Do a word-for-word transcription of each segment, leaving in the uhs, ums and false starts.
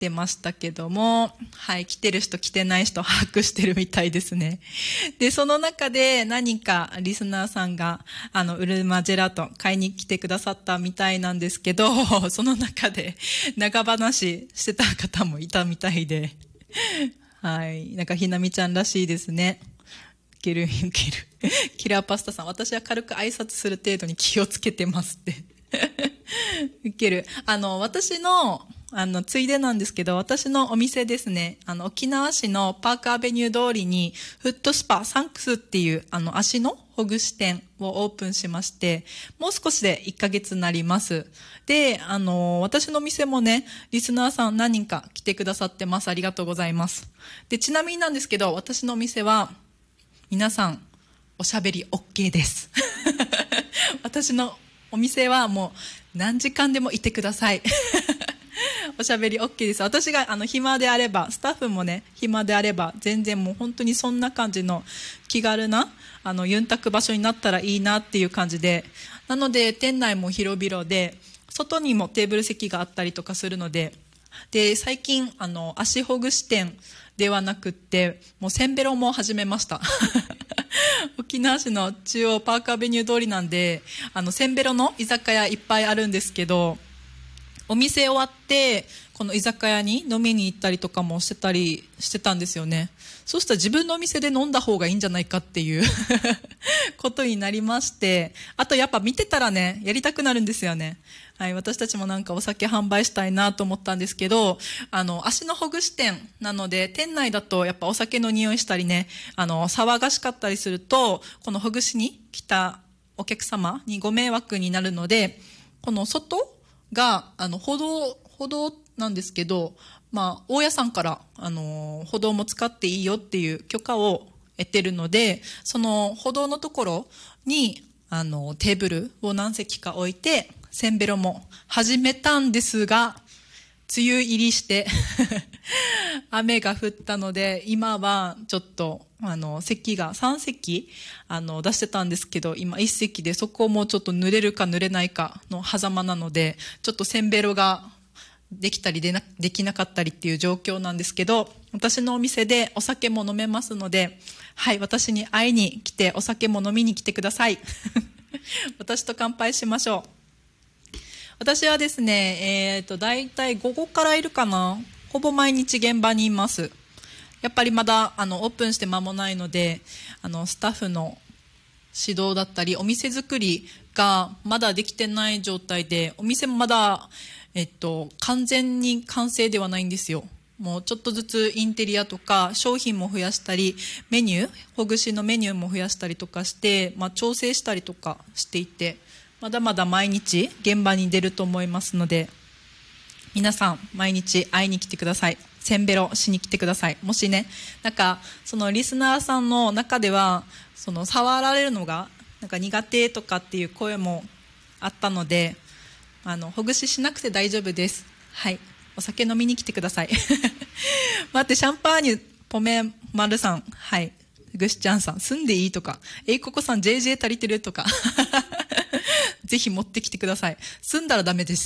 てましたけども、はい、来てる人来てない人把握してるみたいですね。で、その中で何かリスナーさんが、あの、ウルマジェラート買いに来てくださったみたいなんですけど、その中で長話してた方もいたみたいで、はい、なんかひなみちゃんらしいですね。いけるいける。キラーパスタさん、私は軽く挨拶する程度に気をつけてますって。いける。あの、私の、あの、ついでなんですけど、私のお店ですね、あの、沖縄市のパークアベニュー通りに、フットスパサンクスっていう、あの、足のほぐし店をオープンしまして、もう少しでいっかげつになります。で、あの、私の店もね、リスナーさん何人か来てくださってます。ありがとうございます。で、ちなみになんですけど、私のお店は、皆さん、おしゃべり OK です。私のお店はもう何時間でもいてください。おしゃべり OK です。私があの暇であれば、スタッフもね、暇であれば、全然もう本当にそんな感じの気軽な、あの、ユンタク場所になったらいいなっていう感じで、なので、店内も広々で、外にもテーブル席があったりとかするので、で、最近、あの、足ほぐし店ではなくって、もうせんべろも始めました。沖縄市の中央パークアベニュー通りなんで、あの、せんべろの居酒屋いっぱいあるんですけど、お店終わって、この居酒屋に飲みに行ったりとかもしてたりしてたんですよね。そうしたら自分のお店で飲んだ方がいいんじゃないかっていうことになりまして、あとやっぱ見てたらね、やりたくなるんですよね。はい、私たちもなんかお酒販売したいなと思ったんですけど、あの、足のほぐし店なので、店内だとやっぱお酒の匂いしたりね、あの、騒がしかったりすると、このほぐしに来たお客様にご迷惑になるので、この外が、あの、歩道、歩道なんですけど、まあ、大家さんから、あの、歩道も使っていいよっていう許可を得てるので、その歩道のところに、あの、テーブルを何席か置いて、せんべろも始めたんですが、梅雨入りして雨が降ったので、今はちょっと、あの、席がさん席、あの、出してたんですけど、今いっ席でそこもちょっと濡れるか濡れないかの狭間なので、ちょっとせんべろができたりでな、できなかったりっていう状況なんですけど、私のお店でお酒も飲めますので、はい、私に会いに来てお酒も飲みに来てください。私と乾杯しましょう。私はですね、えっと、だいたい午後からいるかな。ほぼ毎日現場にいます。やっぱりまだ、あの、オープンして間もないので、あの、スタッフの指導だったり、お店作りがまだできてない状態で、お店もまだ、えっと、完全に完成ではないんですよ。もうちょっとずつインテリアとか商品も増やしたり、メニュー、ほぐしのメニューも増やしたりとかして、まあ、調整したりとかしていて、まだまだ毎日現場に出ると思いますので、皆さん毎日会いに来てください。せんべろしに来てください。もしね、なんかそのリスナーさんの中では、その触られるのがなんか苦手とかっていう声もあったので、あのほぐししなくて大丈夫です。はい、お酒飲みに来てください。待って、シャンパーニュポメマルさん、はい、ぐしちゃんさん、住んでいいとか、えいここさん ジェイジェイ 足りてるとか。ぜひ持ってきてください。住んだらダメです。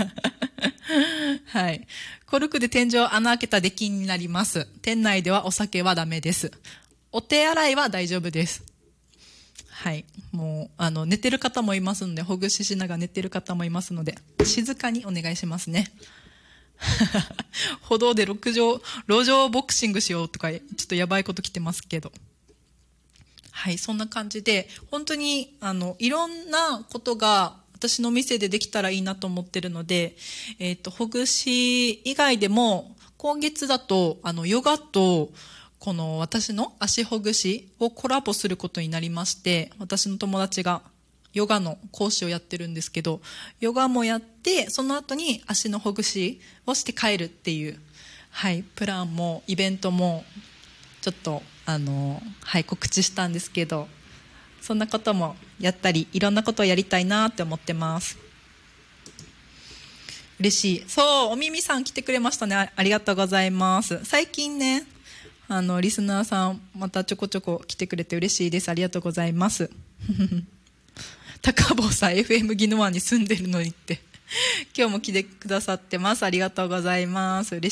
はい。コルクで天井穴開けた出禁になります。店内ではお酒はダメです。お手洗いは大丈夫です。はい。もう、あの、寝てる方もいますので、ほぐししながら寝てる方もいますので、静かにお願いしますね。歩道で路上、路上ボクシングしようとか、ちょっとやばいこと来てますけど。はい、そんな感じで、本当に、あの、いろんなことが私の店でできたらいいなと思ってるので、えっと、ほぐし以外でも、今月だと、あの、ヨガと、この私の足ほぐしをコラボすることになりまして、私の友達がヨガの講師をやってるんですけど、ヨガもやって、その後に足のほぐしをして帰るっていう、はい、プランもイベントも、ちょっと、あの、はい、告知したんですけど、そんなこともやったり、いろんなことをやりたいなって思ってます。嬉しい。そう、お耳さん来てくれましたね。ありがとうございます。最近ね、あの、リスナーさん、またちょこちょこ来てくれて嬉しいです。ありがとうございます。高坊さん、エフエム ギノワに住んでるのにって。 今日も来てくださってます。ありがとうございます。嬉